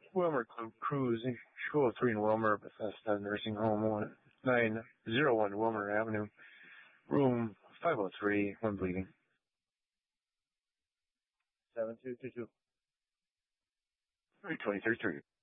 Wilmer Cruise, 203 in Wilmer, Bethesda Nursing Home, 1901 Wilmer Avenue, room 503, one bleeding. 7222. 323.